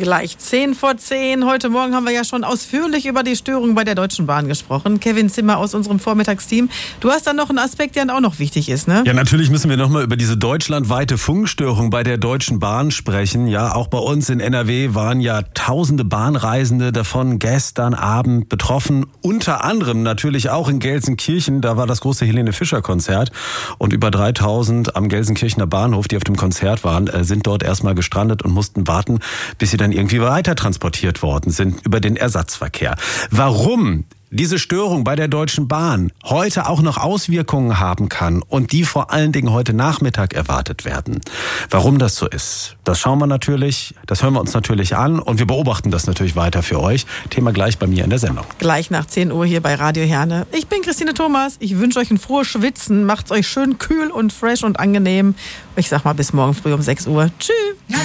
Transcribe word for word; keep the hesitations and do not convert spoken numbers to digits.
Gleich zehn vor zehn. Heute Morgen haben wir ja schon ausführlich über die Störung bei der Deutschen Bahn gesprochen. Kevin Zimmer aus unserem Vormittagsteam. Du hast dann noch einen Aspekt, der auch noch wichtig ist, ne? Ja, natürlich müssen wir nochmal über diese deutschlandweite Funkstörung bei der Deutschen Bahn sprechen. Ja, auch bei uns in N R W waren ja tausende Bahnreisende davon gestern Abend betroffen. Unter anderem natürlich auch in Gelsenkirchen. Da war das große Helene Fischer Konzert. Und über dreitausend am Gelsenkirchener Bahnhof, die auf dem Konzert waren, sind dort erstmal gestrandet und mussten warten, bis sie dann irgendwie weiter transportiert worden sind über den Ersatzverkehr. Warum diese Störung bei der Deutschen Bahn heute auch noch Auswirkungen haben kann und die vor allen Dingen heute Nachmittag erwartet werden. Warum das so ist, das schauen wir natürlich, das hören wir uns natürlich an und wir beobachten das natürlich weiter für euch. Thema gleich bei mir in der Sendung. Gleich nach zehn Uhr hier bei Radio Herne. Ich bin Christine Thomas. Ich wünsche euch ein frohes Schwitzen. Macht's euch schön kühl und fresh und angenehm. Ich sag mal bis morgen früh um sechs Uhr. Tschüss.